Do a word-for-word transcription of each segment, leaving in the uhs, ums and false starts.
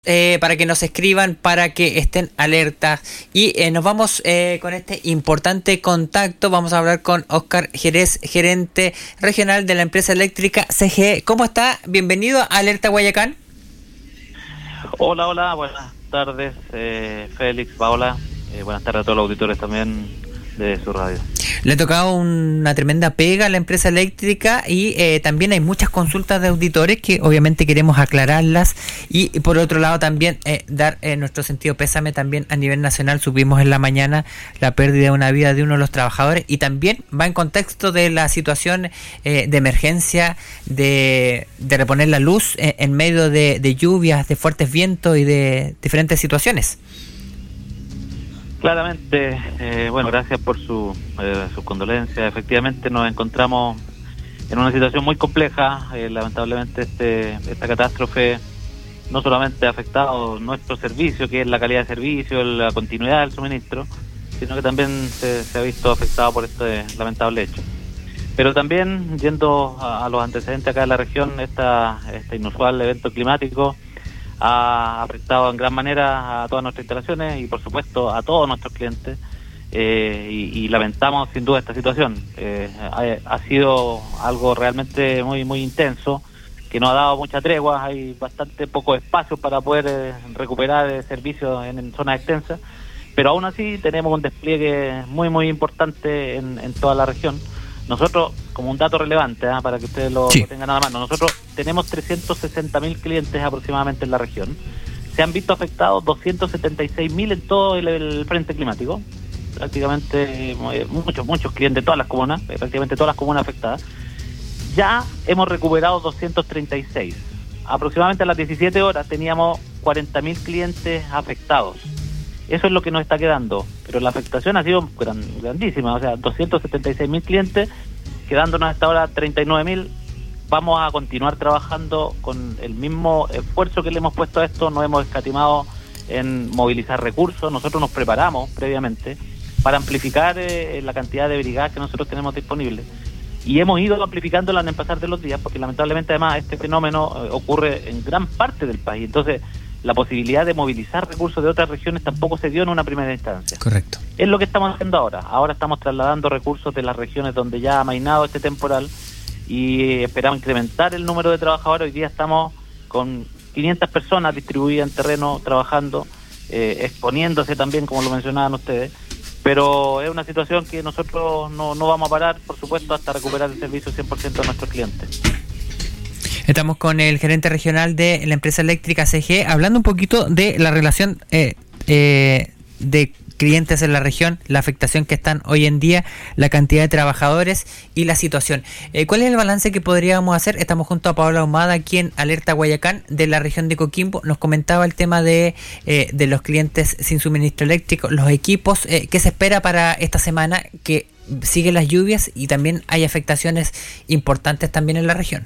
Eh, para que nos escriban, para que estén alertas y eh, nos vamos eh, con este importante contacto. Vamos a hablar con Óscar Jerez, gerente regional de la empresa eléctrica C G E. ¿Cómo está? Bienvenido a Alerta Guayacán. Hola, hola, buenas tardes, eh, Félix, Paola, eh, buenas tardes a todos los auditores también de su radio. Le ha tocado una tremenda pega a la empresa eléctrica y eh, también hay muchas consultas de auditores que obviamente queremos aclararlas y, y por otro lado también eh, dar eh, nuestro sentido pésame también a nivel nacional. Supimos en la mañana la pérdida de una vida de uno de los trabajadores y también va en contexto de la situación eh, de emergencia de, de reponer la luz eh, en medio de, de lluvias, de fuertes vientos y de diferentes situaciones. Claramente, eh, bueno, gracias por su, eh, su condolencia. Efectivamente nos encontramos en una situación muy compleja. Eh, lamentablemente este esta catástrofe no solamente ha afectado nuestro servicio, que es la calidad de servicio, la continuidad del suministro, sino que también se, se ha visto afectado por este lamentable hecho. Pero también, yendo a, a los antecedentes acá en la región, esta, este inusual evento climático ha afectado en gran manera a todas nuestras instalaciones y por supuesto a todos nuestros clientes eh, y, y lamentamos sin duda esta situación. Eh, ha, ha sido algo realmente muy muy intenso que no ha dado mucha tregua. Hay bastante poco espacio para poder eh, recuperar eh, servicios en, en zonas extensas, pero aún así tenemos un despliegue muy muy importante en, en toda la región. Nosotros, como un dato relevante, ¿eh? para que ustedes lo, sí. lo tengan a la mano, nosotros tenemos trescientos sesenta mil clientes aproximadamente en la región. Se han visto afectados doscientos setenta y seis mil en todo el, el frente climático. Prácticamente eh, muchos, muchos clientes, todas las comunas, eh, prácticamente todas las comunas afectadas. Ya hemos recuperado doscientos treinta y seis. Aproximadamente a las diecisiete horas teníamos cuarenta mil clientes afectados. Eso es lo que nos está quedando, pero la afectación ha sido gran, grandísima, o sea, doscientos setenta y seis mil clientes, quedándonos hasta ahora treinta y nueve mil. Vamos a continuar trabajando con el mismo esfuerzo que le hemos puesto a esto, no hemos escatimado en movilizar recursos. Nosotros nos preparamos previamente para amplificar eh, la cantidad de brigadas que nosotros tenemos disponibles y hemos ido amplificándola en el pasar de los días, porque lamentablemente además este fenómeno eh, ocurre en gran parte del país, entonces la posibilidad de movilizar recursos de otras regiones tampoco se dio en una primera instancia. Correcto. Es lo que estamos haciendo ahora. Ahora estamos trasladando recursos de las regiones donde ya ha amainado este temporal y esperamos incrementar el número de trabajadores. Hoy día estamos con quinientas personas distribuidas en terreno trabajando, eh, exponiéndose también, como lo mencionaban ustedes, pero es una situación que nosotros no, no vamos a parar, por supuesto, hasta recuperar el servicio cien por ciento de nuestros clientes. Estamos con el gerente regional de la empresa eléctrica C G E, hablando un poquito de la relación eh, eh, de clientes en la región, la afectación que están hoy en día, la cantidad de trabajadores y la situación. Eh, ¿Cuál es el balance que podríamos hacer? Estamos junto a Paola Ahumada, aquí en Alerta Guayacán, de la región de Coquimbo. Nos comentaba el tema de, eh, de los clientes sin suministro eléctrico, los equipos. Eh, ¿Qué se espera para esta semana? Que siguen las lluvias y también hay afectaciones importantes también en la región.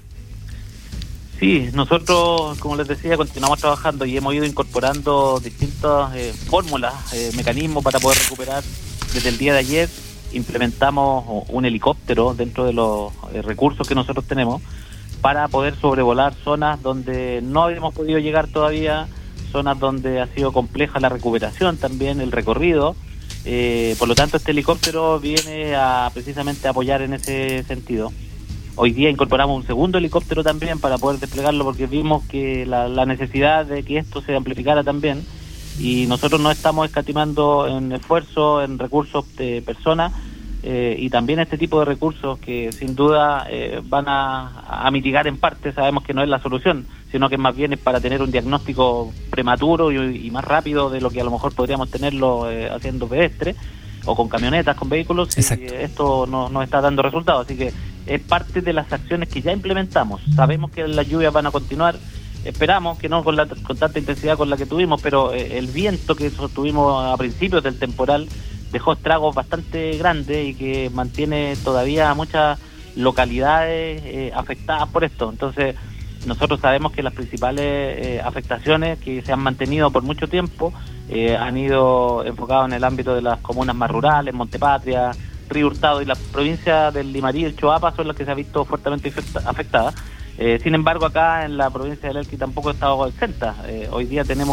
Sí, nosotros, como les decía, continuamos trabajando y hemos ido incorporando distintas eh, fórmulas, eh, mecanismos para poder recuperar. Desde el día de ayer implementamos un helicóptero dentro de los eh, recursos que nosotros tenemos para poder sobrevolar zonas donde no habíamos podido llegar todavía, zonas donde ha sido compleja la recuperación también, el recorrido. Eh, por lo tanto, este helicóptero viene a precisamente a apoyar en ese sentido. Hoy día incorporamos un segundo helicóptero también para poder desplegarlo porque vimos que la, la necesidad de que esto se amplificara también y nosotros no estamos escatimando en esfuerzo, en recursos de personas eh, y también este tipo de recursos que sin duda eh, van a, a mitigar en parte. Sabemos que no es la solución, sino que más bien es para tener un diagnóstico prematuro y, y más rápido de lo que a lo mejor podríamos tenerlo eh, haciendo pedestre o con camionetas, con vehículos. Exacto. Y esto no nos está dando resultados, así que es parte de las acciones que ya implementamos. Sabemos que las lluvias van a continuar, esperamos que no con, la, con tanta intensidad con la que tuvimos, pero eh, el viento que tuvimos a principios del temporal dejó estragos bastante grandes y que mantiene todavía muchas localidades eh, afectadas por esto. Entonces nosotros sabemos que las principales eh, afectaciones que se han mantenido por mucho tiempo eh, han ido enfocados en el ámbito de las comunas más rurales, Montepatria, Río Hurtado y la provincia del Limarí y el Choapa son las que se ha visto fuertemente afectadas. Eh, sin embargo, acá en la provincia del Elqui tampoco ha estado exenta. Eh, hoy día tenemos